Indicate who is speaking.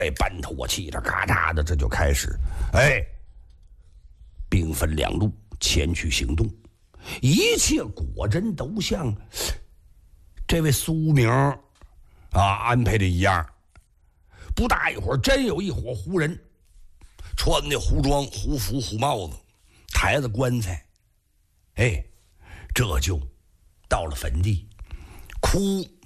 Speaker 1: 班头啊，气着嘎嚓的，这就开始，兵分两路前去行动。一切果真都像这位苏明安排的一样。不大一会儿，真有一伙胡人，穿的胡装、胡服、胡帽子，抬着棺材，这就到了坟地，哭